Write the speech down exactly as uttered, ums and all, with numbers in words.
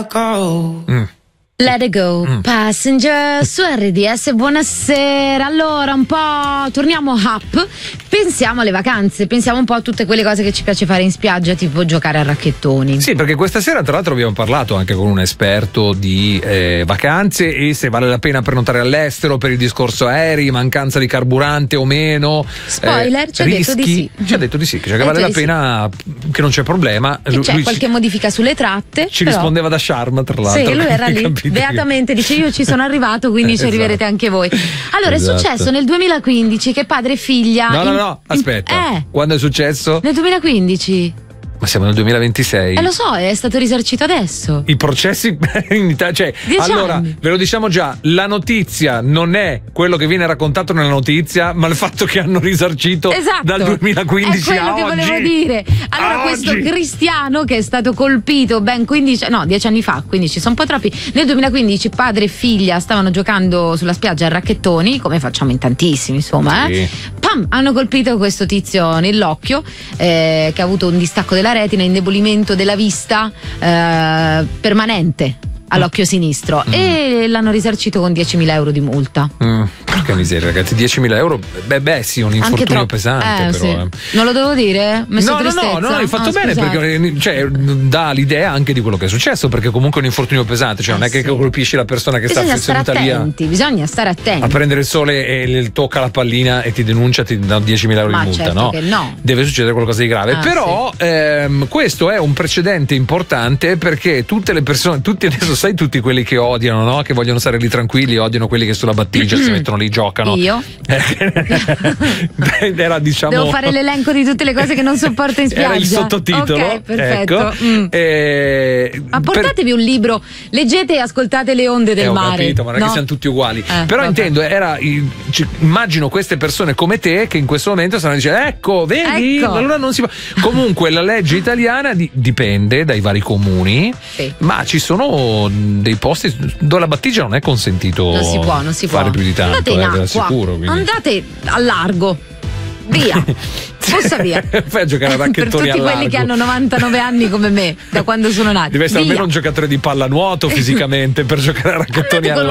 Mm. Let it go, mm. Passenger su R D S, buonasera. Allora, un po' torniamo up, pensiamo alle vacanze, pensiamo un po' a tutte quelle cose che ci piace fare in spiaggia, tipo giocare a racchettoni. Sì, perché questa sera tra l'altro abbiamo parlato anche con un esperto di eh, vacanze e se vale la pena prenotare all'estero per il discorso aerei, mancanza di carburante o meno. Spoiler, eh, ci ha rischi, detto di sì. Ci ha detto di sì, cioè che vale la pena, sì. Che non c'è problema. Che c'è lui qualche ci, modifica sulle tratte. Ci però... rispondeva da Sharm, tra l'altro. Sì, lui era lì. Beatamente dice io ci sono arrivato, quindi ci arriverete esatto. anche voi. Allora esatto. È successo nel duemilaquindici che padre e figlia no no in... no aspetta eh. Quando è successo? Nel duemilaquindici. Ma siamo nel duemilaventisei. Eh lo so, è stato risarcito adesso. I processi in Italia, cioè, Dieci allora, anni. Ve lo diciamo già, la notizia non è quello che viene raccontato nella notizia, ma il fatto che hanno risarcito esatto. dal duemilaquindici a oggi. È quello che volevo dire. Allora, a questo oggi. Cristiano che è stato colpito ben quindici, no, dieci anni fa, quindici sono un po' troppi. Nel duemilaquindici padre e figlia stavano giocando sulla spiaggia a racchettoni, come facciamo in tantissimi, insomma, sì. eh. Pam, hanno colpito questo tizio nell'occhio, eh, che ha avuto un distacco della retina, indebolimento della vista eh, permanente all'occhio sinistro mm. e l'hanno risarcito con diecimila euro di multa. Mm, porca miseria, ragazzi, diecimila euro, beh, beh, sì, un infortunio pesante, eh, però. Sì. Eh. Non lo devo dire? Messo no, no, no, no, hai fatto ah, bene scusate. perché cioè, dà l'idea anche di quello che è successo, perché comunque è un infortunio pesante, cioè eh, non è che sì. colpisci la persona che bisogna sta seduta lì a, bisogna stare attenti a prendere il sole e le tocca la pallina e ti denuncia, ti dà diecimila euro Ma di multa, certo no? Che no? Deve succedere qualcosa di grave, ah, però sì. ehm, questo è un precedente importante perché tutte le persone, tutti adesso sai tutti quelli che odiano, no? Che vogliono stare lì tranquilli, odiano quelli che sulla battigia si mettono lì, giocano. Io? Era, diciamo, devo fare l'elenco di tutte le cose che non sopporto in spiaggia. Era il sottotitolo. Ok, perfetto. Ecco. Mm. E... Ma portatevi per... un libro, leggete e ascoltate le onde del eh, ho mare. Capito, ma non no? è che siamo tutti uguali. Eh, però vabbè. intendo, era, immagino queste persone come te che in questo momento stanno dicendo ecco, vedi, ecco. allora non si può. Comunque la legge italiana di, dipende dai vari comuni, sì. ma ci sono dei posti dove la battigia non è consentito non si può, non si fare può. più di tanto, andate in eh, acqua, sicuro, andate al largo, via. Possa via. Fai a giocare a racchettoni per tutti al quelli largo. che hanno novantanove anni come me da quando sono nati. Deve essere via. almeno un giocatore di pallanuoto fisicamente per giocare a racchettoni al largo.